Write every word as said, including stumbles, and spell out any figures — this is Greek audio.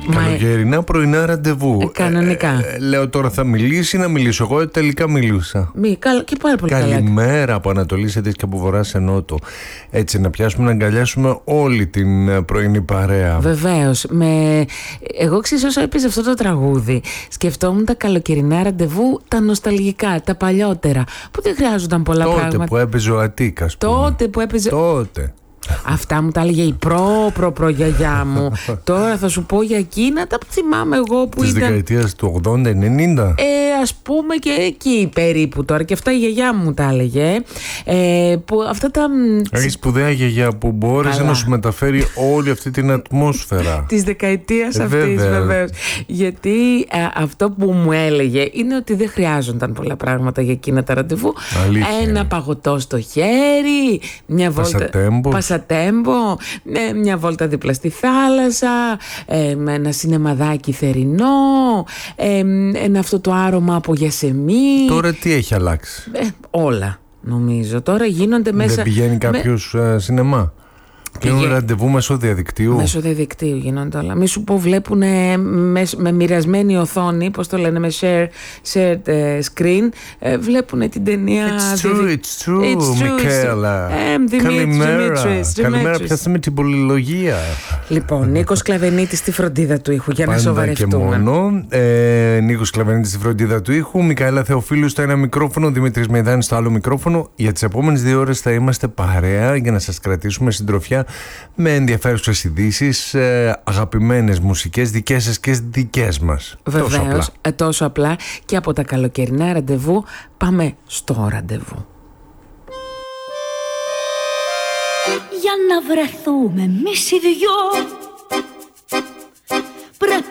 Καλοκαιρινά πρωινά ραντεβού. Ε, κανονικά. Ε, ε, λέω τώρα θα μιλήσει, να μιλήσω. Εγώ τελικά μιλούσα. Μη, καλ, και πάρα πολύ καλά. Καλημέρα από Ανατολή και από Βορρά σε Νότο. Έτσι, να πιάσουμε να αγκαλιάσουμε όλη την πρωινή παρέα. Βεβαίως. Με... Εγώ ξέρω όσο έπαιζε αυτό το τραγούδι, σκεφτόμουν τα καλοκαιρινά ραντεβού, τα νοσταλγικά, τα παλιότερα. Που δεν χρειάζονταν πολλά τότε πράγματα. Τότε που έπαιζε ο Αττίκας. Τότε που έπαιζε. Τότε. Αυτά μου τα έλεγε η προ προ προ γιαγιά μου. Τώρα θα σου πω για εκείνα τα που θυμάμαι εγώ που της ήταν... δεκαετίας του ογδόντα ενενήντα. Ε, ας πούμε και εκεί περίπου τώρα. Και αυτά η γιαγιά μου τα έλεγε. Ε, που αυτά τα... Έχει σπουδαία γιαγιά που μπόρεσε Καλά. να σου μεταφέρει όλη αυτή την ατμόσφαιρα της δεκαετίας ε, αυτής, βέβαια. βεβαίως. Γιατί ε, αυτό που μου έλεγε είναι ότι δεν χρειάζονταν πολλά πράγματα για εκείνα τα ραντεβού. Αλήθεια. Ένα παγωτό στο χέρι, μια βόλτα. Πασατέμπο. Πασατέμπο, ε, μια βόλτα δίπλα στη θάλασσα, ε, με ένα σινεμαδάκι θερινό, ε, ένα αυτό το άρωμα από γιασεμί. Τώρα τι έχει αλλάξει? Ε, όλα νομίζω. Τώρα γίνονται μέσα. Δεν πηγαίνει κάποιος με... σινεμά? Κλείνουν ραντεβού μέσω διαδικτύου. Μέσω διαδικτύου γίνονται όλα. Μη σου πω, βλέπουν με, με μοιρασμένη οθόνη, πώς το λένε, με share, shared uh, screen, uh, βλέπουν την ταινία. It's true, it's true, Μικαέλα. Καλημέρα. Καλημέρα, πιάσαμε την πολυλογία. Λοιπόν, Νίκος Κλαβενίτης στη φροντίδα του ήχου, για να σοβαρευτούμε. Και μόνο. Ε, Νίκος Κλαβενίτης στη φροντίδα του ήχου, Μικαέλα Θεοφίλου στο ένα μικρόφωνο, Δημήτρης Μεϊδάνης στο άλλο μικρόφωνο. Για τις επόμενες δύο ώρες θα είμαστε παρέα για να σας κρατήσουμε συντροφιά με ενδιαφέρουσες ειδήσεις, ε, αγαπημένες μουσικές, δικές σας και δικές μας. Βεβαίως, τόσο απλά. Ε, τόσο απλά. Και από τα καλοκαιρινά ραντεβού πάμε στο ραντεβού. Για να βρεθούμε εμείς οι δυο πρέπει